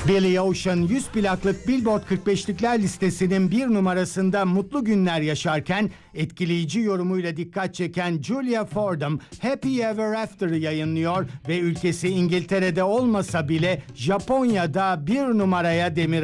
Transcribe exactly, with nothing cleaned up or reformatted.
Billy Ocean yüz plaklık Billboard kırk beşlikler listesinin bir numarasında mutlu günler yaşarken etkileyici yorumuyla dikkat çeken Julia Fordham Happy Ever After'ı yayınlıyor ve ülkesi İngiltere'de olmasa bile Japonya'da bir numaraya demir